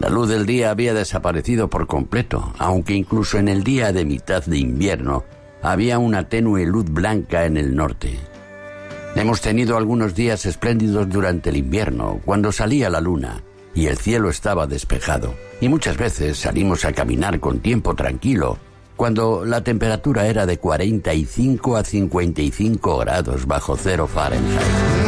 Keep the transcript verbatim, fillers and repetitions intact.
La luz del día había desaparecido por completo, aunque incluso en el día de mitad de invierno había una tenue luz blanca en el norte. Hemos tenido algunos días espléndidos durante el invierno, cuando salía la luna y el cielo estaba despejado, y muchas veces salimos a caminar con tiempo tranquilo, cuando la temperatura era de cuarenta y cinco a cincuenta y cinco grados bajo cero Fahrenheit.